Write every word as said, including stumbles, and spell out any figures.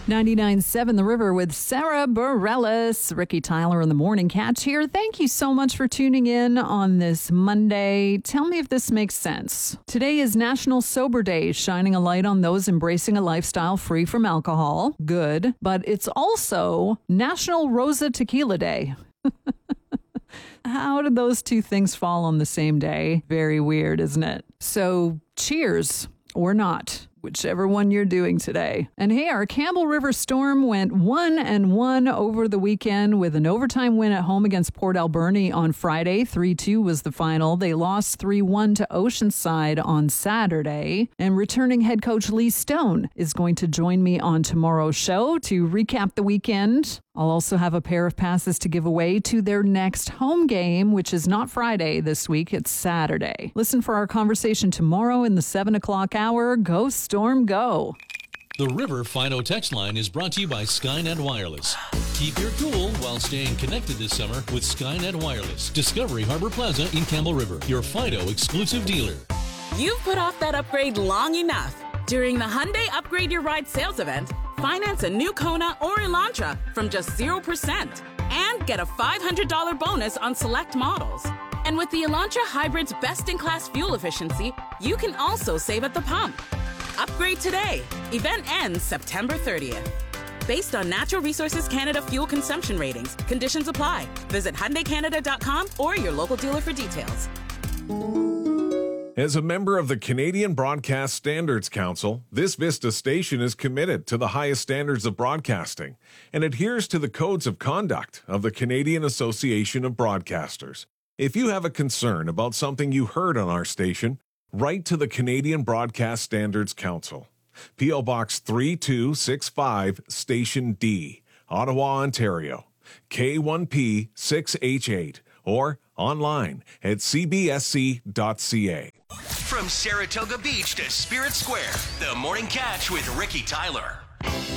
ninety-nine point seven The River with Sarah Bareilles. Ricky Tyler in the Morning Catch here. Thank you so much for tuning in on this Monday. Tell me if this makes sense. Today is National Sober Day, shining a light on those embracing a lifestyle free from alcohol. Good. But it's also National Rosa Tequila Day. How did those two things fall on the same day? Very weird, isn't it? So, cheers or not, whichever one you're doing today. And hey, our Campbell River Storm went one and one over the weekend with an overtime win at home against Port Alberni on Friday. three two was the final. They lost three one to Oceanside on Saturday. And returning head coach Lee Stone is going to join me on tomorrow's show to recap the weekend. I'll also have a pair of passes to give away to their next home game, which is not Friday this week, it's Saturday. Listen for our conversation tomorrow in the seven o'clock hour. Go Storm, go. The River Fido text line is brought to you by Skynet Wireless. Keep your cool while staying connected this summer with Skynet Wireless. Discovery Harbor Plaza in Campbell River, your Fido exclusive dealer. You've put off that upgrade long enough. During the Hyundai Upgrade Your Ride sales event, finance a new Kona or Elantra from just zero percent and get a five hundred dollars bonus on select models. And with the Elantra Hybrid's best-in-class fuel efficiency, you can also save at the pump. Upgrade today. Event ends September thirtieth. Based on Natural Resources Canada fuel consumption ratings, conditions apply. Visit Hyundai Canada dot com or your local dealer for details. As a member of the Canadian Broadcast Standards Council, this Vista station is committed to the highest standards of broadcasting and adheres to the codes of conduct of the Canadian Association of Broadcasters. If you have a concern about something you heard on our station, write to the Canadian Broadcast Standards Council. P O Box three two six five, Station D, Ottawa, Ontario, K one P six H eight, or online at c b s c dot c a. From Saratoga Beach to Spirit Square, the Morning Catch with Ricky Tyler.